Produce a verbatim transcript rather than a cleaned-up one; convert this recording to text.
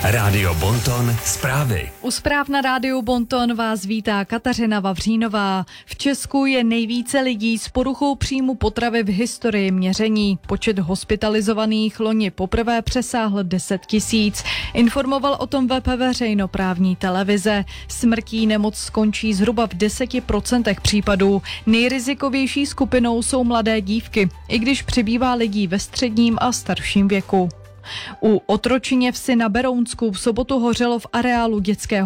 Rádio Bonton zprávy. U zpráv na Rádiu Bonton vás vítá Kateřina Vavřínová. V Česku je nejvíce lidí s poruchou příjmu potravy v historii měření. Počet hospitalizovaných loni poprvé přesáhl deset tisíc. Informoval o tom web veřejnoprávní televize. Smrtí nemoc skončí zhruba v deseti procentech případů. Nejrizikovější skupinou jsou mladé dívky, i když přibývá lidí ve středním a starším věku. U Otročině vsi na Berounsku v sobotu hořelo v areálu dětského